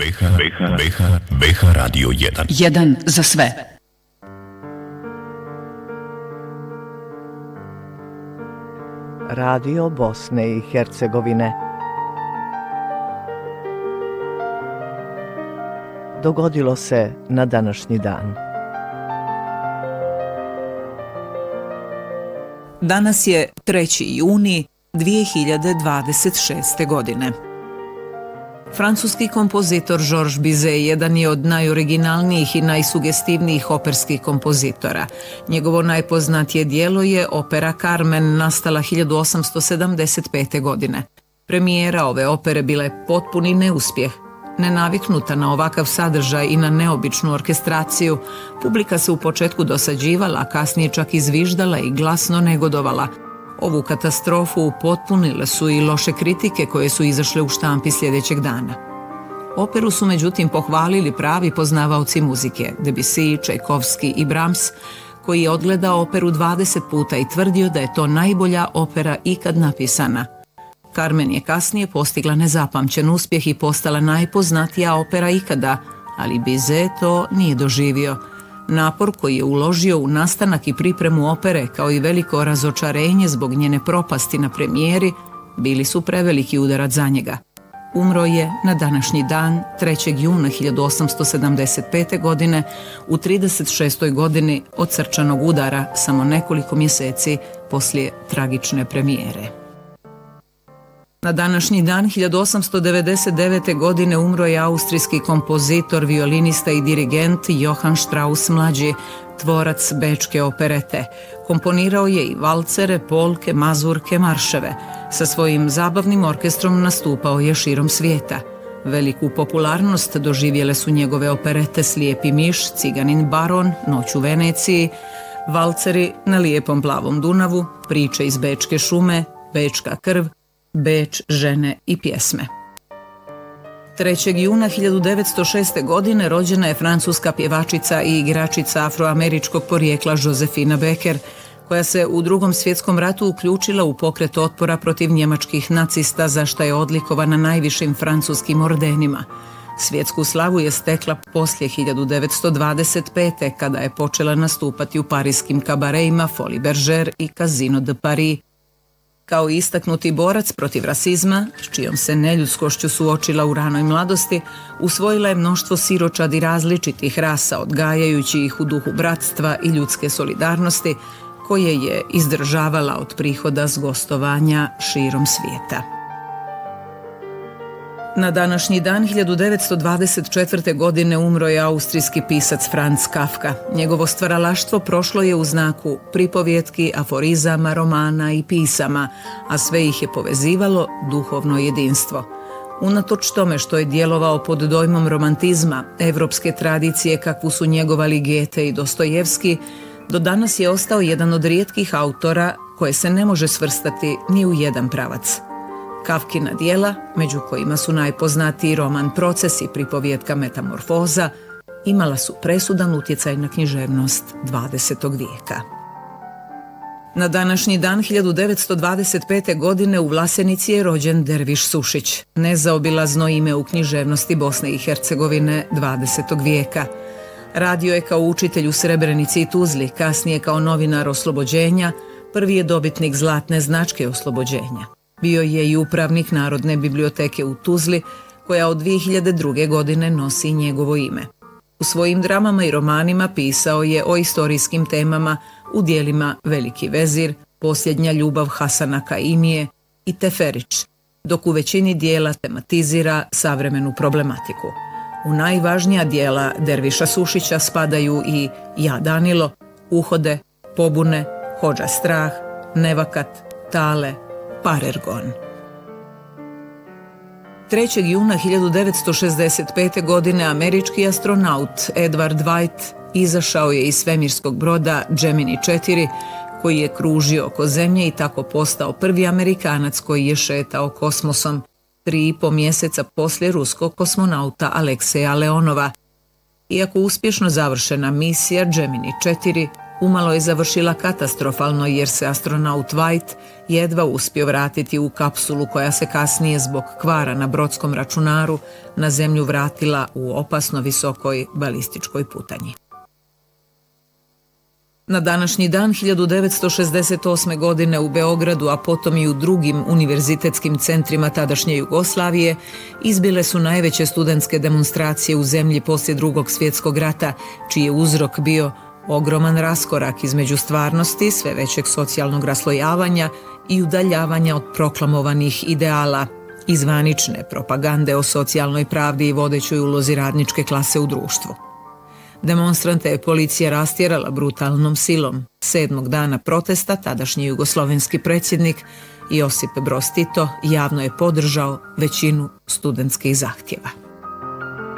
BH Radio 1. 1 za sve. Radio Bosne i Hercegovine. Dogodilo se na današnji dan. Danas je 3. juni 2026. godine. Francuski kompozitor Georges Bizet jedan je od najoriginalnijih i najsugestivnijih operskih kompozitora. Njegovo najpoznatije djelo je opera Carmen, nastala 1875. godine. Premijera ove opere bila je potpuni neuspjeh. Nenaviknuta na ovakav sadržaj i na neobičnu orkestraciju, publika se u početku dosađivala, a kasnije čak izviždala i glasno negodovala. Ovu katastrofu upotpunile su i loše kritike koje su izašle u štampi sljedećeg dana. Operu su međutim pohvalili pravi poznavaoci muzike, Debussy, Čajkovski i Brahms, koji je odgledao operu 20 puta i tvrdio da je to najbolja opera ikad napisana. Carmen je kasnije postigla nezapamćen uspjeh i postala najpoznatija opera ikada, ali Bizet to nije doživio. Napor koji je uložio u nastanak i pripremu opere, kao i veliko razočarenje zbog njene propasti na premijeri, bili su preveliki udarac za njega. Umro je na današnji dan, 3. juna 1875. godine, u 36. godini od srčanog udara, samo nekoliko mjeseci poslije tragične premijere. Na današnji dan 1899. godine umro je austrijski kompozitor, violinista i dirigent Johann Strauss mlađi, tvorac bečke operete. Komponirao je i valcere, polke, mazurke, marševe. Sa svojim zabavnim orkestrom nastupao je širom svijeta. Veliku popularnost doživjele su njegove operete Slijepi miš, Ciganin baron, Noć u Veneciji, valceri na lijepom plavom Dunavu, Priče iz bečke šume, Bečka krv, Beč, žene i pjesme. 3. juna 1906. godine rođena je francuska pjevačica i igračica afroameričkog porijekla Josefina Becker, koja se u Drugom svjetskom ratu uključila u pokret otpora protiv njemačkih nacista, za što je odlikovana najvišim francuskim ordenima. Svjetsku slavu je stekla poslije 1925. kada je počela nastupati u parijskim kabareima Folies Bergère i Casino de Paris. Kao istaknuti borac protiv rasizma, s čijom se neljudskošću suočila u ranoj mladosti, usvojila je mnoštvo siročadi različitih rasa, odgajajući ih u duhu bratstva i ljudske solidarnosti, koje je izdržavala od prihoda s gostovanja širom svijeta. Na današnji dan 1924. godine umro je austrijski pisac Franz Kafka. Njegovo stvaralaštvo prošlo je u znaku pripovjetki, aforizama, romana i pisama, a sve ih je povezivalo duhovno jedinstvo. Unatoč tome što je djelovao pod dojmom romantizma, evropske tradicije kakvu su njegovali Goethe i Dostojevski, do danas je ostao jedan od rijetkih autora koje se ne može svrstati ni u jedan pravac. Kafkina djela, među kojima su najpoznatiji roman Proces i pripovjetka Metamorfoza, imala su presudan utjecaj na književnost 20. vijeka. Na današnji dan 1925. godine u Vlasenici je rođen Derviš Sušić, nezaobilazno ime u književnosti Bosne i Hercegovine 20. vijeka. Radio je kao učitelj u Srebrenici i Tuzli, kasnije kao novinar Oslobođenja, prvi je dobitnik zlatne značke Oslobođenja. Bio je i upravnik Narodne biblioteke u Tuzli, koja od 2002. godine nosi njegovo ime. U svojim dramama i romanima pisao je o istorijskim temama u dijelima Veliki vezir, Posljednja ljubav Hasana Kaimije i Teferić, dok u većini dijela tematizira savremenu problematiku. U najvažnija dijela Derviša Sušića spadaju i Ja Danilo, Uhode, Pobune, Hodža strah, Nevakat, Tale, Parergon. 3. juna 1965. godine američki astronaut Edward White izašao je iz svemirskog broda Gemini 4, koji je kružio oko Zemlje i tako postao prvi Amerikanac koji je šetao kosmosom 3,5 mjeseca poslije ruskog kosmonauta Alekseja Leonova. Iako uspješno završena misija Gemini 4 umalo je završila katastrofalno jer se astronaut White jedva uspio vratiti u kapsulu koja se kasnije zbog kvara na brodskom računaru na zemlju vratila u opasno visokoj balističkoj putanji. Na današnji dan 1968. godine u Beogradu, a potom i u drugim univerzitetskim centrima tadašnje Jugoslavije, izbile su najveće studentske demonstracije u zemlji poslije Drugog svjetskog rata, čiji je uzrok bio ogroman raskorak između stvarnosti, sve većeg socijalnog raslojavanja i udaljavanja od proklamovanih ideala i zvanične propagande o socijalnoj pravdi i vodećoj ulozi radničke klase u društvu. Demonstrante je policija rastjerala brutalnom silom. 7. dana protesta tadašnji jugoslovenski predsjednik Josip Broz Tito javno je podržao većinu studentskih zahtjeva.